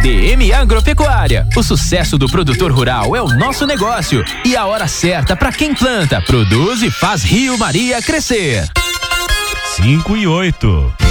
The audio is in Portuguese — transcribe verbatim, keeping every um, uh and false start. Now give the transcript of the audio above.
D M Agropecuária. O sucesso do produtor rural é o nosso negócio e a hora certa para quem planta, produz e faz Rio Maria crescer. cinco e oito.